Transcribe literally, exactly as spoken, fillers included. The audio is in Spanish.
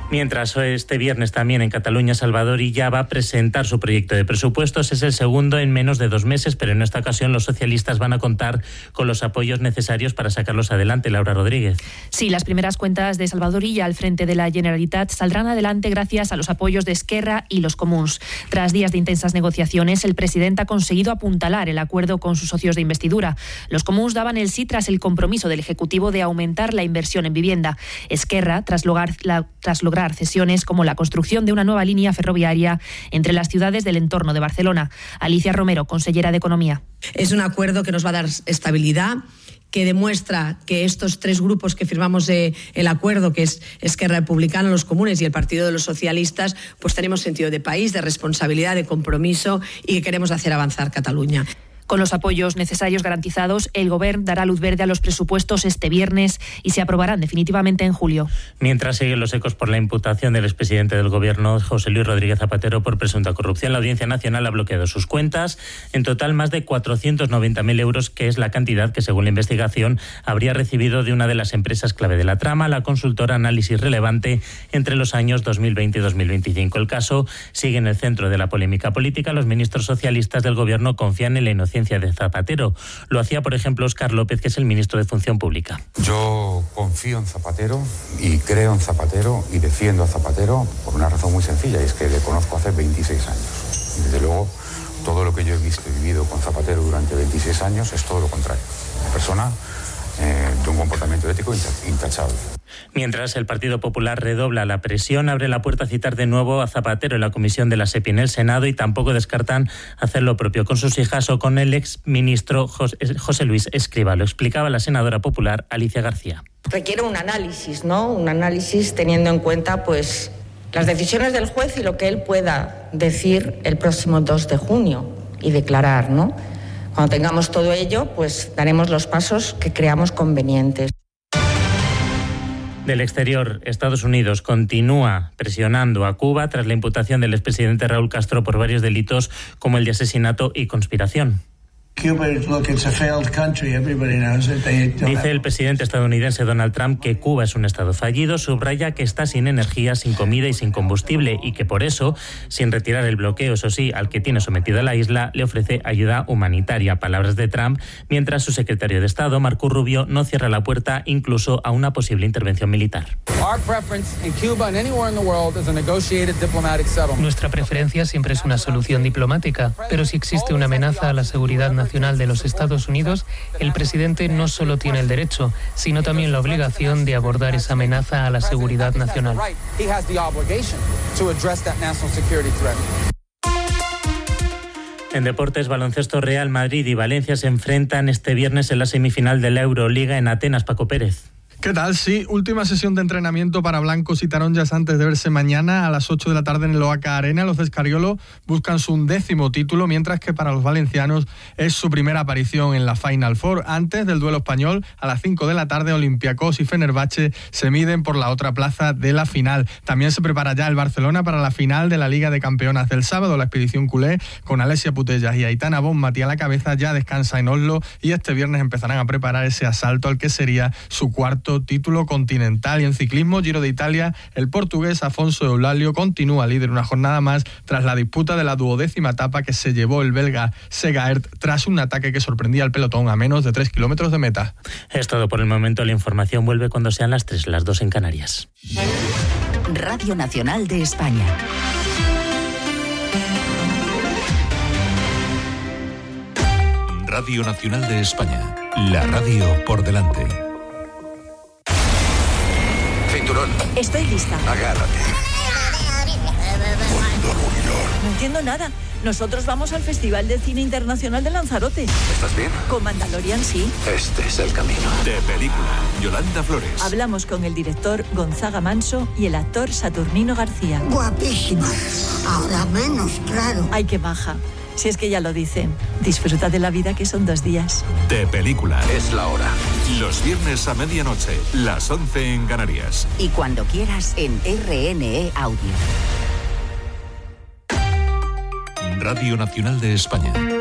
Mientras este viernes también en Cataluña, Salvador Illa va a presentar su proyecto de presupuestos. Es el segundo en menos de dos meses, pero en esta ocasión los socialistas van a contar con los apoyos necesarios para sacarlos adelante. Laura Rodríguez. Sí, las primeras cuentas de Salvador Illa al frente de la Generalitat saldrán adelante gracias a los apoyos de Esquerra y los Comuns. Tras días de intensas negociaciones, el presidente ha conseguido apuntalar el acuerdo con sus socios de investidura. Los Comuns daban el sí tras el compromiso del Ejecutivo de aumentar la inversión en vivienda. Esquerra, tras lograr, la, tras lograr cesiones como la construcción de una nueva línea ferroviaria entre las ciudades del entorno de Barcelona. Alicia Romero, consellera de Economía. Es un acuerdo que nos va a dar estabilidad, que demuestra que estos tres grupos que firmamos eh, el acuerdo, que es Esquerra Republicana, los Comunes y el Partido de los Socialistas, pues tenemos sentido de país, de responsabilidad, de compromiso y que queremos hacer avanzar Cataluña. Con los apoyos necesarios garantizados, el Gobierno dará luz verde a los presupuestos este viernes y se aprobarán definitivamente en julio. Mientras siguen los ecos por la imputación del expresidente del Gobierno, José Luis Rodríguez Zapatero, por presunta corrupción, la Audiencia Nacional ha bloqueado sus cuentas. En total, más de cuatrocientos noventa mil euros, que es la cantidad que, según la investigación, habría recibido de una de las empresas clave de la trama, la consultora Análisis Relevante, entre los años dos mil veinte y dos mil veinticinco. El caso sigue en el centro de la polémica política. Los ministros socialistas del Gobierno confían en la inocencia de Zapatero. Lo hacía, por ejemplo, Óscar López, que es el ministro de Función Pública. Yo confío en Zapatero y creo en Zapatero y defiendo a Zapatero por una razón muy sencilla, y es que le conozco hace veintiséis años. Desde luego, todo lo que yo he visto y vivido con Zapatero durante veintiséis años es todo lo contrario. Una persona eh, de un comportamiento ético intachable. Mientras el Partido Popular redobla la presión, abre la puerta a citar de nuevo a Zapatero en la comisión de la SEPI en el Senado, y tampoco descartan hacer lo propio con sus hijas o con el exministro José Luis Escrivá. Lo explicaba la senadora popular Alicia García. Requiere un análisis, ¿no? Un análisis teniendo en cuenta, pues, las decisiones del juez y lo que él pueda decir el próximo dos de junio y declarar, ¿no? Cuando tengamos todo ello, pues daremos los pasos que creamos convenientes. Del exterior, Estados Unidos continúa presionando a Cuba tras la imputación del expresidente Raúl Castro por varios delitos como el de asesinato y conspiración. Dice el presidente estadounidense Donald Trump que Cuba es un estado fallido, subraya que está sin energía, sin comida y sin combustible, y que por eso, sin retirar el bloqueo, eso sí, al que tiene sometida la isla, le ofrece ayuda humanitaria. Palabras de Trump, mientras su secretario de Estado, Marco Rubio, no cierra la puerta incluso a una posible intervención militar. Nuestra preferencia siempre es una solución diplomática, pero si existe una amenaza a la seguridad nacional de los Estados Unidos, el presidente no solo tiene el derecho, sino también la obligación de abordar esa amenaza a la seguridad nacional. En deportes, baloncesto, Real Madrid y Valencia se enfrentan este viernes en la semifinal de la Euroliga en Atenas. Paco Pérez. ¿Qué tal? Sí, última sesión de entrenamiento para blancos y taronjas antes de verse mañana a las ocho de la tarde en el Oaca Arena. Los de Escariolo buscan su undécimo título, mientras que para los valencianos es su primera aparición en la Final Four. Antes del duelo español, a las cinco de la tarde, Olympiacos y Fenerbahce se miden por la otra plaza de la final. También se prepara ya el Barcelona para la final de la Liga de Campeonas del sábado. La expedición culé, con Alessia Putellas y Aitana Bonmatí a la cabeza, ya descansa en Oslo, y este viernes empezarán a preparar ese asalto al que sería su cuarto título continental. Y en ciclismo, Giro de Italia, el portugués Afonso Eulalio continúa líder una jornada más tras la disputa de la duodécima etapa que se llevó el belga Segaert tras un ataque que sorprendía al pelotón a menos de tres kilómetros de meta. Es todo por el momento. La información vuelve cuando sean las tres, las dos en Canarias. Radio Nacional de España. Radio Nacional de España. La radio por delante. Cinturón. Estoy lista. Agárrate. No entiendo nada. Nosotros vamos al Festival de Cine Internacional de Lanzarote. ¿Estás bien? Con Mandalorian, sí. Este es el camino. De película, Yolanda Flores. Hablamos con el director Gonzaga Manso y el actor Saturnino García. Guapísima. Ahora menos, claro. Ay, qué maja. Si es que ya lo dicen, disfruta de la vida, que son dos días. De película. Es la hora. Los viernes a medianoche, las once en Canarias. Y cuando quieras en R N E Audio. Radio Nacional de España.